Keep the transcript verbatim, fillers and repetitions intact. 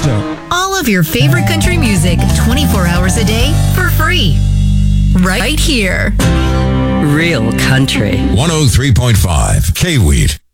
Toronto. All of your favorite country music, twenty-four hours a day for free. Right here. Real country. one oh three point five K-Wheat.